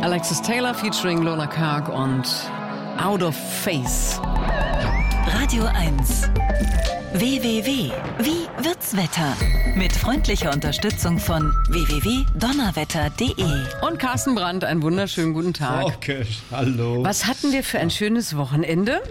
Alexis Taylor featuring Lola Karg und Out of Face. Radio 1. WWW. Wie wird's Wetter? Mit freundlicher Unterstützung von www.donnerwetter.de. Und Carsten Brandt, einen wunderschönen guten Tag. Okay, hallo. Was hatten wir für ein schönes Wochenende?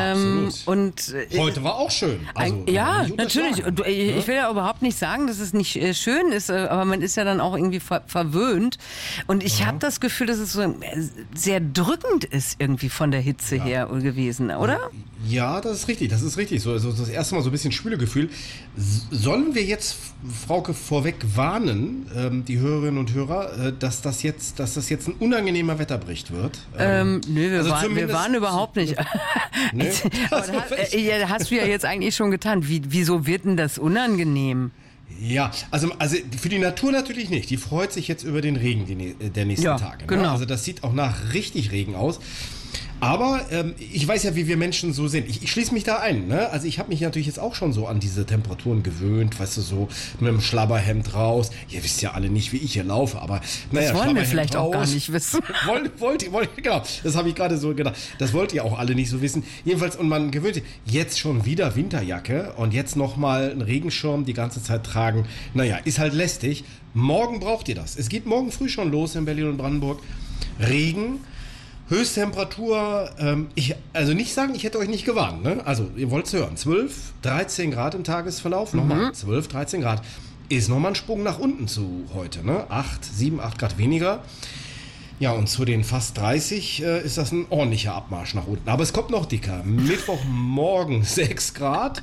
Heute war auch schön. Also, ja, natürlich. Und ich will ja überhaupt nicht sagen, dass es nicht schön ist, aber man ist ja dann auch irgendwie verwöhnt. Und ich habe das Gefühl, dass es so sehr drückend ist irgendwie von der Hitze her gewesen, oder? Ja, das ist richtig. So, also das erste Mal so ein bisschen schwüle Gefühl. Sollen wir jetzt, Frauke, vorweg warnen, die Hörerinnen und Hörer, dass das jetzt ein unangenehmer Wetterbericht wird? Nö, wir warnen überhaupt nicht. Nee? Aber hast du ja jetzt eigentlich schon getan. Wieso wird denn das unangenehm? Ja, also für die Natur natürlich nicht. Die freut sich jetzt über den Regen der nächsten Tage. Ne? Genau. Also das sieht auch nach richtig Regen aus. Aber ich weiß ja, wie wir Menschen so sind. Ich schließe mich da ein. Ne? Also ich habe mich natürlich jetzt auch schon so an diese Temperaturen gewöhnt. Weißt du, so mit einem Schlabberhemd raus. Ihr wisst ja alle nicht, wie ich hier laufe. Aber naja, das wollen wir vielleicht auch gar nicht wissen. wollt ihr, genau. Das habe ich gerade so gedacht. Das wollt ihr auch alle nicht so wissen. Jedenfalls, und man gewöhnt sich. Jetzt schon wieder Winterjacke und jetzt nochmal einen Regenschirm die ganze Zeit tragen. Naja, ist halt lästig. Morgen braucht ihr das. Es geht morgen früh schon los in Berlin und Brandenburg. Regen. Höchsttemperatur, also nicht sagen, ich hätte euch nicht gewarnt, ne? Also ihr wollt es hören, 12, 13 Grad im Tagesverlauf, nochmal 12, 13 Grad, ist nochmal ein Sprung nach unten zu heute, ne? 7, 8 Grad weniger. Ja, und zu den fast 30 ist das ein ordentlicher Abmarsch nach unten. Aber es kommt noch dicker. Mittwochmorgen 6 Grad,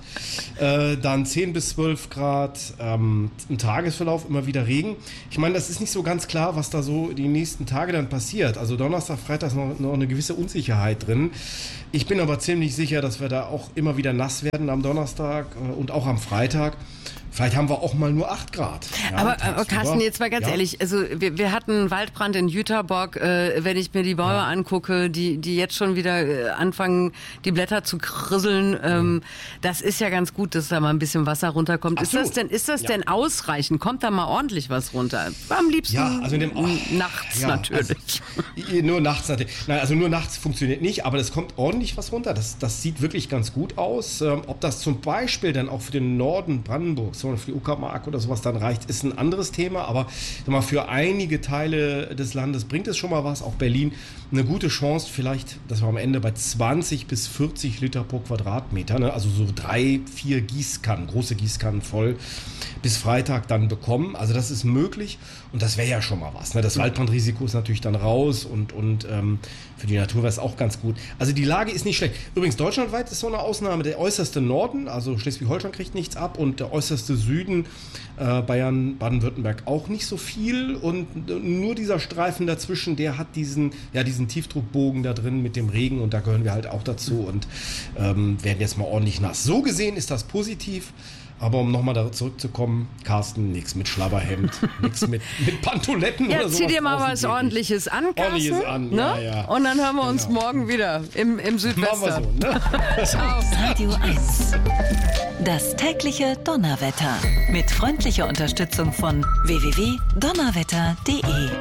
dann 10 bis 12 Grad, im Tagesverlauf immer wieder Regen. Ich meine, das ist nicht so ganz klar, was da so die nächsten Tage dann passiert. Also Donnerstag, Freitag ist noch eine gewisse Unsicherheit drin. Ich bin aber ziemlich sicher, dass wir da auch immer wieder nass werden am Donnerstag und auch am Freitag. Vielleicht haben wir auch mal nur 8 Grad. Ja, aber Carsten, jetzt mal ganz ehrlich, also wir hatten Waldbrand in Jüterbock, wenn ich mir die Bäume angucke, die jetzt schon wieder anfangen, die Blätter zu krisseln, das ist ja ganz gut, dass da mal ein bisschen Wasser runterkommt. Absolut. Ist das denn ausreichend? Kommt da mal ordentlich was runter? Am liebsten also nachts natürlich. Also, nur nachts natürlich. Nein, also nur nachts funktioniert nicht, aber es kommt ordentlich was runter. Das sieht wirklich ganz gut aus. Ob das zum Beispiel dann auch für den Norden Brandenburgs für die Uckermark oder sowas dann reicht, ist ein anderes Thema, aber für einige Teile des Landes bringt es schon mal was, auch Berlin, eine gute Chance vielleicht, dass wir am Ende bei 20 bis 40 Liter pro Quadratmeter, ne, also so 3, 4 Gießkannen, große Gießkannen voll, bis Freitag dann bekommen, also das ist möglich und das wäre ja schon mal was, ne? Das Waldbrandrisiko ist natürlich dann raus und für die Natur wäre es auch ganz gut. Also die Lage ist nicht schlecht. Übrigens, deutschlandweit ist so eine Ausnahme, der äußerste Norden, also Schleswig-Holstein kriegt nichts ab und der äußerste Süden, Bayern, Baden-Württemberg auch nicht so viel und nur dieser Streifen dazwischen, der hat diesen Tiefdruckbogen da drin mit dem Regen und da gehören wir halt auch dazu und werden jetzt mal ordentlich nass. So gesehen ist das positiv. Aber um nochmal da zurückzukommen, Carsten, nichts mit Schlabberhemd, nichts mit Pantoletten oder so. Ja, zieh dir mal was Ordentliches an, Carsten. Ordentliches an, ne? Ja. Und dann hören wir uns morgen wieder im Südwesten. Machen wir so, ne? Ciao. Radio 1. Das tägliche Donnerwetter. Mit freundlicher Unterstützung von www.donnerwetter.de.